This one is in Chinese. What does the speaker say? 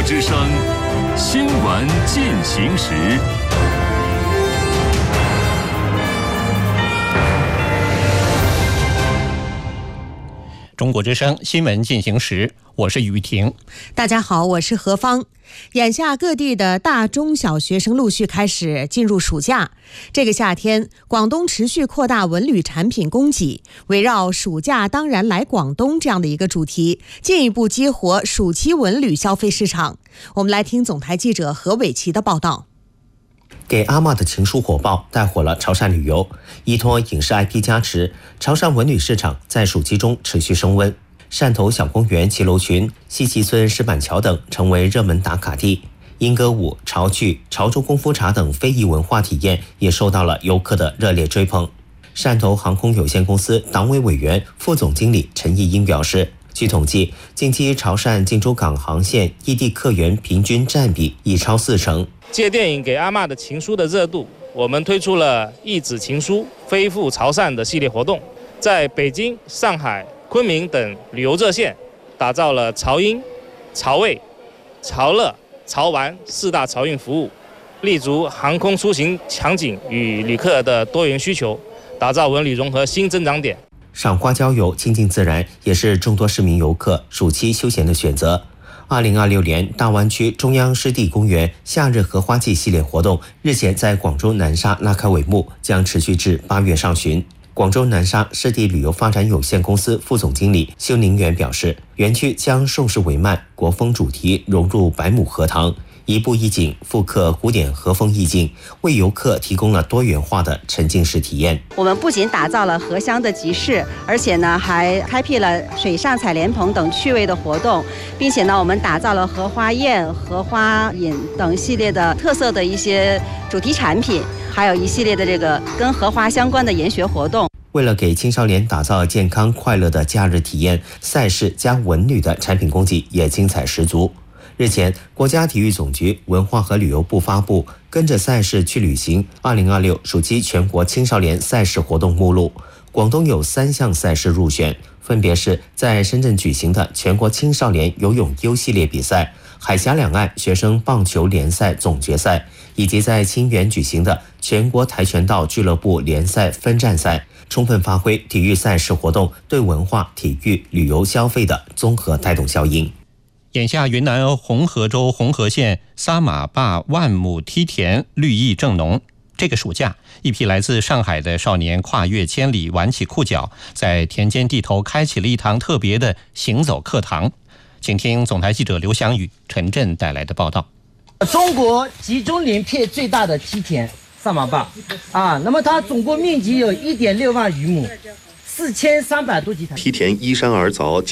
之声新闻进行时。 中国之声新闻进行时，我是雨婷。 大家好，我是何芳。眼下各地的大中小学生陆续开始进入暑假。这个夏天，广东持续扩大文旅产品供给，围绕暑假当然来广东这样的一个主题，进一步激活暑期文旅消费市场。我们来听总台记者何伟奇的报道。 给阿嬷的情书火爆，带火了潮汕旅游。依托影视 IP 加持，潮汕文旅市场在暑期中持续升温。汕头小公园、骑楼群、西岐村石板桥等成为热门打卡地。莺歌舞、潮剧、潮州功夫茶等非遗文化体验也受到了游客的热烈追捧。汕头航空有限公司党委委员、副总经理陈义英表示，据统计，近期潮汕进出港航线异地客源平均占比已超40%。 借电影给阿嬷的情书的热度，我们推出了一纸情书飞赴潮汕的系列活动，在北京、上海、昆明等旅游热线打造了潮英、潮味、潮乐、潮玩4大潮运服务，立足航空出行场景与旅客的多元需求，打造文旅融合新增长点。 赏花郊游、亲近自然也是众多市民游客暑期休闲的选择。2026年大湾区中央湿地公园夏日荷花季系列活动日前在广州南沙拉开帷幕，将持续至8月上旬。广州南沙湿地旅游发展有限公司副总经理修宁元表示，园区将盛世帷幔国风主题融入百亩荷塘，一步一景复刻古典和风意境，为游客提供了多元化的沉浸式体验。 我们不仅打造了荷香的集市，而且呢还开辟了水上采莲棚等趣味的活动，并且呢我们打造了荷花宴、荷花饮等系列的特色的一些主题产品，还有一系列的这个跟荷花相关的研学活动。 为了给青少年打造健康快乐的假日体验，赛事加文旅的产品供给也精彩十足。日前，国家体育总局文化和旅游部发布跟着赛事去旅行2026暑期全国青少年赛事活动目录。广东有3项赛事入选，分别是在深圳举行的全国青少年游泳 U 系列比赛、海峡两岸学生棒球联赛总决赛，以及在清远举行的全国跆拳道俱乐部联赛分站赛，充分发挥体育赛事活动对文化、体育、旅游消费的综合带动效应。 眼下云南红河州红河县撒马坝万亩梯田绿意正浓。这个暑假，一批来自上海的少年跨越千里挽起裤脚，在田间地头开启了一堂特别的行走课堂。请听总台记者刘翔宇、陈震带来的报道。 中国集中鳞片最大的梯田撒马坝那么它总共面积有1.6万余亩，4300多级。 梯田依山而凿。